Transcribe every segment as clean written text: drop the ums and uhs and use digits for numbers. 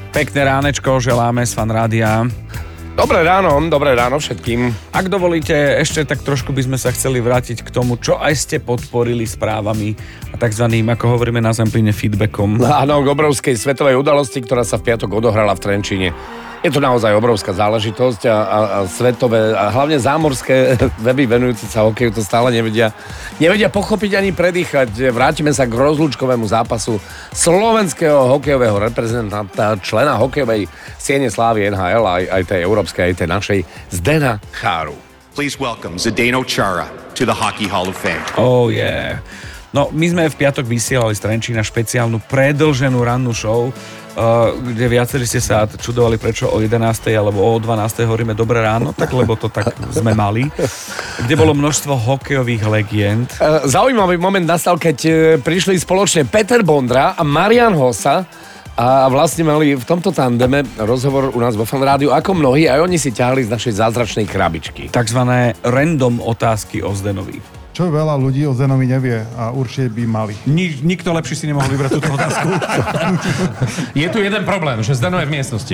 Pekné ránečko želáme z Fan Rádia. Dobré ráno všetkým. Ak dovolíte, ešte tak trošku by sme sa chceli vrátiť k tomu, čo aj ste podporili správami a takzvaným, ako hovoríme na Zemplíne, feedbackom. Áno, k obrovskej svetovej udalosti, ktorá sa v piatok odohrala v Trenčíne. Je to naozaj obrovská záležitosť a svetové, a hlavne zámorské weby venujúce sa hokeju to stále nevedia pochopiť ani predýchať. Vrátime sa k rozlúčkovému zápasu slovenského hokejového reprezentanta, člena hokejovej siene slávy NHL, aj tej európskej, aj tej našej, Zdena Cháru. Please welcome Zdeno Chara to the Hockey Hall of Fame. Oh yeah. No, my sme v piatok vysielali z Trenčína špeciálnu predĺženú rannú show, kde viacerí ste sa čudovali, prečo o 11. alebo o 12. hovoríme dobré ráno, tak lebo to tak sme mali, kde bolo množstvo hokejových legend. Zaujímavý moment nastal, keď prišli spoločne Peter Bondra a Marian Hossa a vlastne mali v tomto tandeme rozhovor u nás vo Fan Rádiu, ako mnohí, aj oni si ťahali z našej zázračnej krabičky. Takzvané random otázky o Zdenovi. Čo veľa ľudí o Zdenovi nevie a určite by mali. Nikto lepší si nemohol vybrať túto otázku. Je tu jeden problém, že Zdeno je v miestnosti.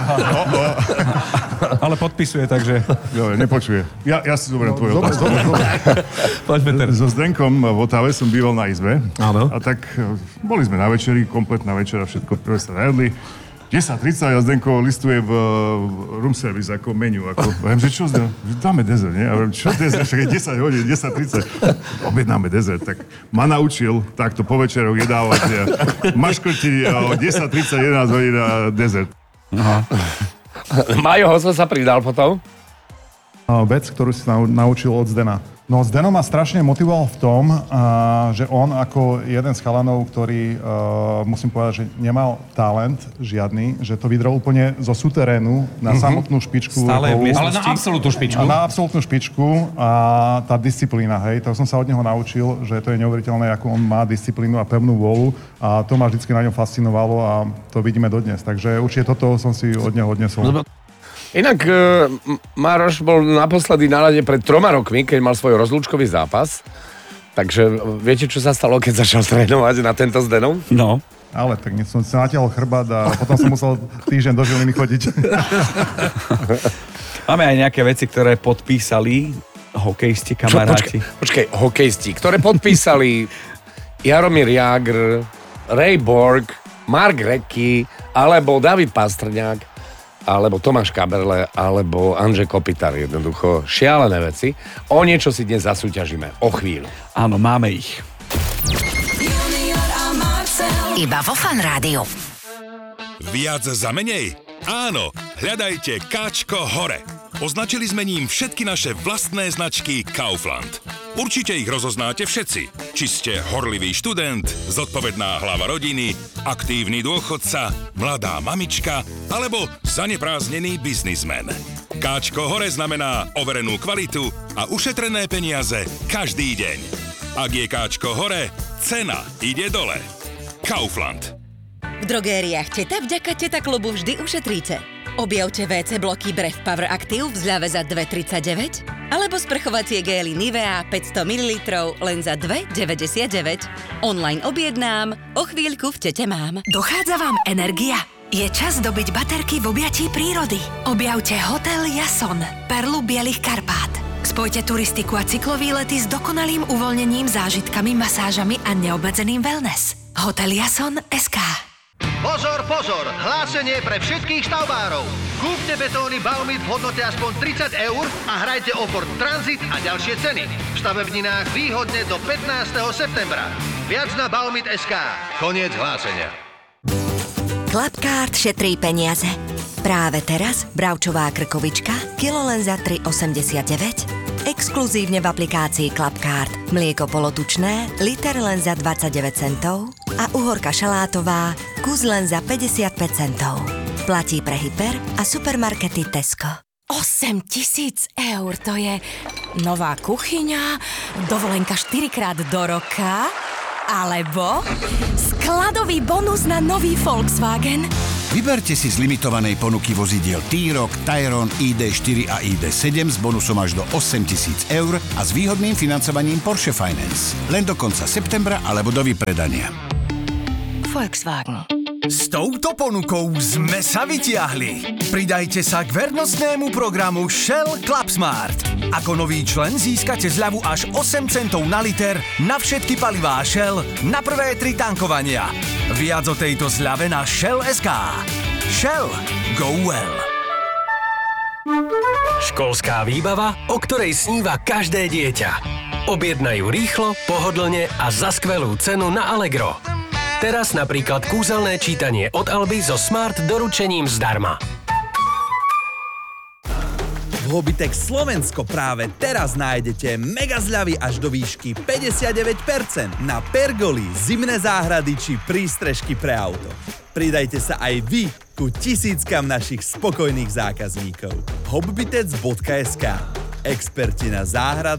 Ale podpisuje, takže... Jo, nepočuje. Ja si zoberiem tvoju otázku. Poď, Peter. So Zdenkom v Otave som býval na izbe. Áno. A tak boli sme na večeri, kompletná večera, všetko prvé sa najedli. 10:30 a Zdenko listuje v room service ako menu. Viem, že čo Zdeno? Dáme dezert, nie? A viem, čo dezert? Však je 10 hodín, 10:30. Objednáme dezert. Tak ma naučil takto po večeroch jedávať maškrti a o 10:30, 11 hodín a dezert. Aha. Majo Hosso sa pridal potom? Vec, ktorú si naučil od Zdena. No, Zdeno ma strašne motivoval v tom, že on ako jeden z chalanov, ktorý, musím povedať, že nemal talent žiadny, že to vydral úplne zo súterénu na samotnú špičku. Stále v miestnosti. Ale na absolútnu špičku. Na absolútnu špičku a tá disciplína, hej, to som sa od neho naučil, že to je neuveriteľné, ako on má disciplínu a pevnú vôľu a to ma vždycky na ňom fascinovalo a to vidíme dodnes. Takže určite toto som si od neho odnesol. Inak Maroš bol naposledy na ľade pred 3 rokmi, keď mal svoj rozlúčkový zápas. Takže viete, čo sa stalo, keď začal trénovať na tento Zdenom? No. Ale tak som sa natiahol chrbát a potom som musel týždeň do Žiliny chodiť. Máme aj nejaké veci, ktoré podpísali hokejisti, kamaráti. Počkej, hokejisti, ktoré podpísali Jaromír Jágr, Ray Borg, Mark Recchi, alebo David Pastrňák, alebo Tomáš Kaberle, alebo Andrzej Kopitar. Jednoducho šialené veci. O niečo si dnes zasúťažíme. O chvíľu. Áno, máme ich. Iba vo Fan Rádiu. Viac za menej? Áno, hľadajte Káčko hore. Označili sme ním všetky naše vlastné značky Kaufland. Určite ich rozoznáte všetci. Či ste horlivý študent, zodpovedná hlava rodiny, aktívny dôchodca, mladá mamička alebo zanepráznený biznismen. Káčko hore znamená overenú kvalitu a ušetrené peniaze každý deň. Ak je Káčko hore, cena ide dole. Kaufland. V drogériách Teta vďaka Teta klubu vždy ušetríte. Objavte WC bloky Bref Power Active v zľave za 2,39 alebo sprchovacie gély Nivea 500 ml len za 2,99. Online objednám, o chvíľku v Tete mám. Dochádza vám energia? Je čas dobiť baterky v objatí prírody. Objavte Hotel Jason, perlu Bielých Karpát. Spojte turistiku a cyklový lety s dokonalým uvoľnením, zážitkami, masážami a neobmedzeným wellness. Hotel Jason SK. Pozor, pozor! Hlásenie pre všetkých stavbárov. Kúpte betóny Baumit v hodnote aspoň 30 eur a hrajte o Ford Transit a ďalšie ceny. V stavebninách výhodne do 15. septembra. Viac na Baumit.sk. Koniec hlásenia. Klapkárt šetrí peniaze. Práve teraz bravčová krkovička, kilo len za 3,89. Exkluzívne v aplikácii Klapkárt. Mlieko polotučné, liter len za 29 centov a uhorka šalátová, kus len za 55 centov. Platí pre hyper a supermarkety Tesco. 8 000 eur, to je nová kuchyňa, dovolenka 4-krát do roka, alebo skladový bonus na nový Volkswagen. Vyberte si z limitovanej ponuky vozidiel T-Roc, Tayron, ID4 a ID7 s bonusom až do 8 000 eur a s výhodným financovaním Porsche Finance. Len do konca septembra alebo do vypredania. Volkswagen. S touto ponukou sme sa vytiahli. Pridajte sa k vernostnému programu Shell Clubsmart. Ako nový člen získate zľavu až 8 centov na liter na všetky palivá Shell na prvé 3 tankovania. Viac o tejto zľave na Shell.sk. Shell. Go well. Školská výbava, o ktorej sníva každé dieťa. Objednajú rýchlo, pohodlne a za skvelú cenu na Allegro. Teraz napríklad kúzelné čítanie od Alby so Smart doručením zdarma. V Hobitex Slovensko práve teraz nájdete mega zľavy až do výšky 59% na pergoly, zimné záhrady či prístrežky pre auto. Pridajte sa aj vy ku tisíckam našich spokojných zákazníkov. Hobbitec.sk. Experti na záhradu